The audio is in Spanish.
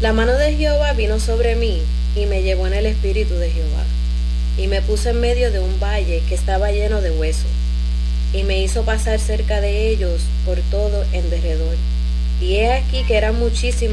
La mano de Jehová vino sobre mí, y me llevó en el espíritu de Jehová, y me puso en medio de un valle que estaba lleno de huesos, y me hizo pasar cerca de ellos por todo en derredor. Y he aquí que eran muchísimos